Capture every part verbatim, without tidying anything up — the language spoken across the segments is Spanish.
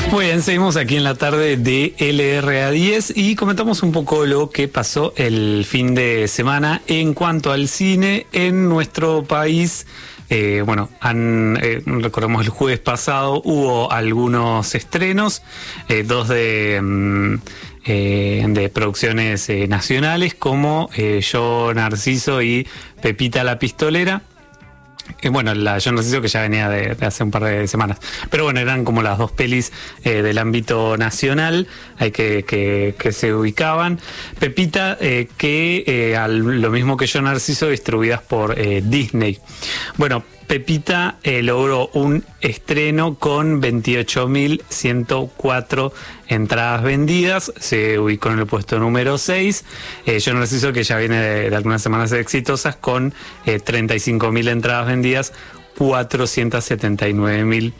Muy bien, seguimos aquí en la tarde de L R A diez y comentamos un poco lo que pasó el fin de semana en cuanto al cine en nuestro país. Eh, bueno, han, eh, recordemos el jueves pasado hubo algunos estrenos, eh, dos de, mm, eh, de producciones eh, nacionales como eh, Yo Narciso y Pepita la Pistolera. Eh, bueno, la Yo Narciso que ya venía de, de hace un par de semanas. Pero bueno, eran como las dos pelis eh, del ámbito nacional hay que, que, que se ubicaban. Pepita, eh, que eh, al, lo mismo que Yo Narciso, distribuidas por eh, Disney. Bueno, Pepita eh, logró un estreno con veintiocho mil ciento cuatro entradas vendidas, se ubicó en el puesto número seis. Eh, Yo Narciso, que ya viene de, de algunas semanas exitosas, con eh, treinta y cinco mil entradas vendidas, cuatrocientos setenta y nueve mil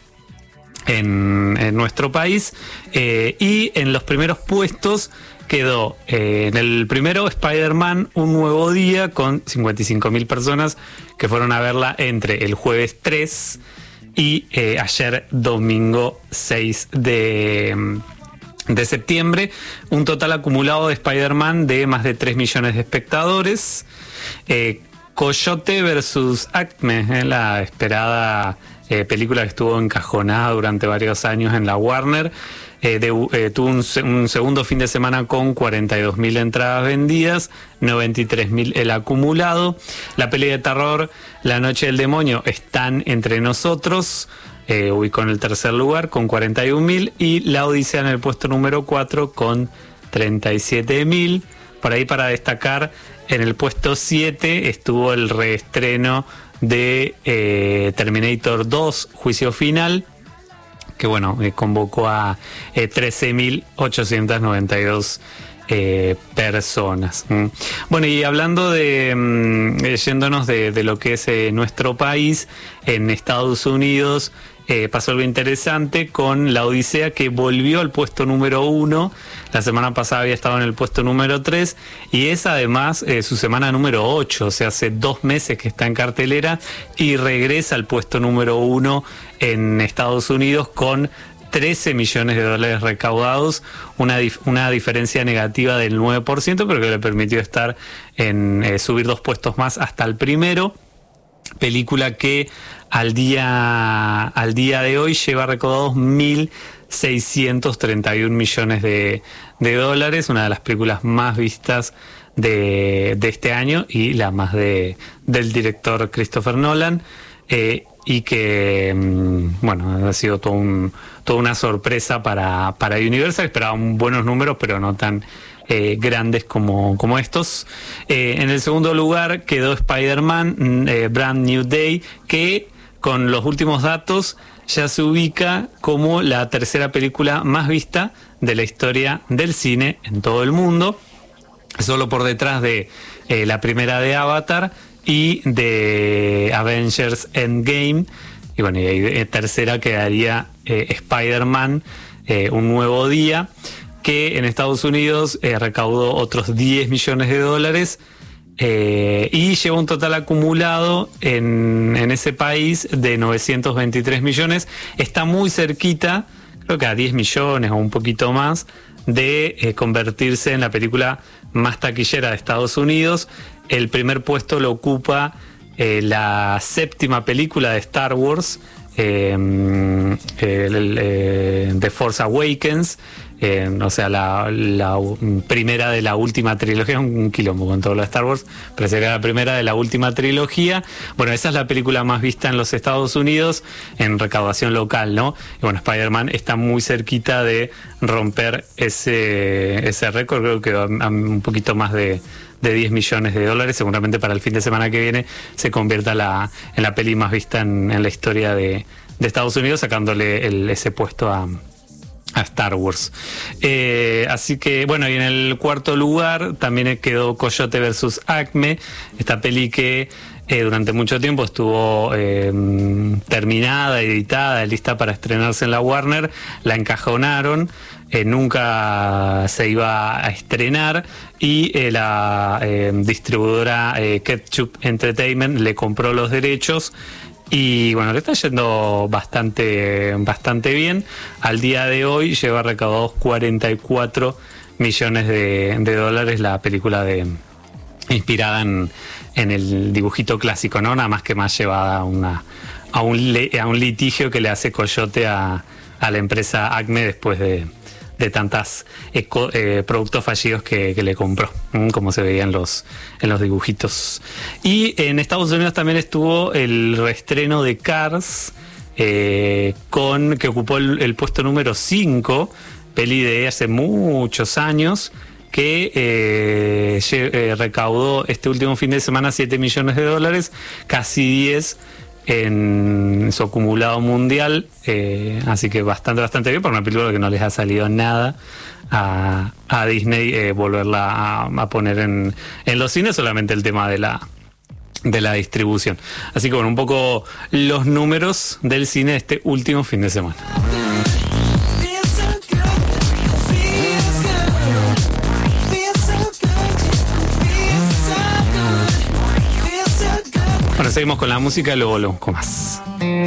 en, en nuestro país. Eh, y en los primeros puestos quedó eh, en el primero Spider-Man Un Nuevo Día, con cincuenta y cinco mil personas que fueron a verla entre el jueves tres y eh, ayer domingo seis de, de septiembre. Un total acumulado de Spider-Man de más de tres millones de espectadores. Eh, Coyote versus Acme, eh, la esperada eh, película que estuvo encajonada durante varios años en la Warner. Eh, de, eh, tuvo un, un segundo fin de semana con cuarenta y dos mil entradas vendidas, noventa y tres mil el acumulado. La peli de terror La Noche del Demonio, Están Entre Nosotros, eh, ubicó en el tercer lugar con cuarenta y un mil, y La Odisea en el puesto número cuatro con treinta y siete mil. Por ahí, para destacar, en el puesto siete estuvo el reestreno de eh, Terminator dos, Juicio Final, que bueno, eh, convocó a eh, trece mil ochocientos noventa y dos eh, personas. Mm. Bueno, y hablando de, mm, yéndonos de, de lo que es eh, nuestro país, en Estados Unidos eh, pasó algo interesante con La Odisea, que volvió al puesto número uno. La semana pasada había estado en el puesto número tres, y es además eh, su semana número ocho, o sea, hace dos meses que está en cartelera, y regresa al puesto número uno en Estados Unidos con trece millones de dólares recaudados, una, dif- una diferencia negativa del nueve por ciento, pero que le permitió estar en eh, subir dos puestos más hasta el primero. Película que al día, al día de hoy lleva recaudados mil seiscientos treinta y un millones de, de dólares, una de las películas más vistas de, de este año, y la más de, del director Christopher Nolan. Eh, y que, bueno, ha sido todo un, toda una sorpresa para, para Universal. Esperaban buenos números, pero no tan eh, grandes como, como estos. Eh, en el segundo lugar quedó Spider-Man, eh, Brand New Day, que con los últimos datos ya se ubica como la tercera película más vista de la historia del cine en todo el mundo, solo por detrás de eh, la primera de Avatar y de Avengers Endgame. Y bueno, y ahí de tercera quedaría eh, Spider-Man, eh, Un Nuevo Día, que en Estados Unidos eh, recaudó otros diez millones de dólares, eh, y lleva un total acumulado en, en ese país de novecientos veintitrés millones. Está muy cerquita, creo que a diez millones o un poquito más, de eh, convertirse en la película más taquillera de Estados Unidos. El primer puesto lo ocupa eh, la séptima película de Star Wars, eh, el, el, eh, The Force Awakens, eh, o sea, la, la primera de la última trilogía. Un quilombo con todo lo de Star Wars, pero sería la primera de la última trilogía. Bueno, esa es la película más vista en los Estados Unidos en recaudación local, ¿no? Y bueno, Spider-Man está muy cerquita de romper ese, ese récord, creo que a, a un poquito más de de diez millones de dólares. Seguramente para el fin de semana que viene se convierta la, en la peli más vista en, en la historia de, de Estados Unidos, sacándole el, ese puesto a, a Star Wars. Eh, así que bueno, y en el cuarto lugar también quedó Coyote versus Acme, esta peli que eh, durante mucho tiempo estuvo eh, terminada, editada, lista para estrenarse en la Warner. La encajonaron, eh, nunca se iba a estrenar, y eh, la eh, distribuidora eh, Ketchup Entertainment le compró los derechos Y bueno, le está yendo bastante, bastante bien. Al día de hoy lleva recaudados cuarenta y cuatro millones de, de dólares la película de inspirada en, en el dibujito clásico, ¿no? Nada más que más llevada a, una, a, un, a un litigio que le hace coyote a, a la empresa Acme después de, de tantas eco, eh, productos fallidos que, que le compró, como se veía en los, en los dibujitos. Y en Estados Unidos también estuvo el reestreno de Cars, eh, con que ocupó el, el puesto número cinco, peli de hace muchos años, que eh, eh, recaudó este último fin de semana siete millones de dólares, casi diez en su acumulado mundial, eh, así que bastante, bastante bien, por una película que no les ha salido nada a, a Disney eh, volverla a, a poner en, en los cines, solamente el tema de la, de la distribución. Así que bueno, un poco los números del cine de este último fin de semana. Bueno, seguimos con la música y luego volvemos con más.